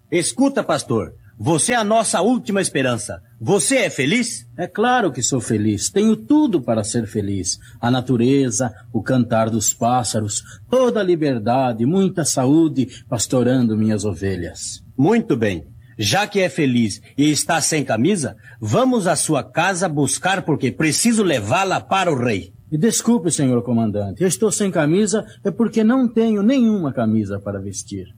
Escuta, pastor. Você é a nossa última esperança. Você é feliz? É claro que sou feliz. Tenho tudo para ser feliz. A natureza, o cantar dos pássaros, toda a liberdade, muita saúde, pastorando minhas ovelhas. Muito bem. Já que é feliz e está sem camisa, vamos à sua casa buscar porque preciso levá-la para o rei. E desculpe, senhor comandante, eu estou sem camisa é porque não tenho nenhuma camisa para vestir.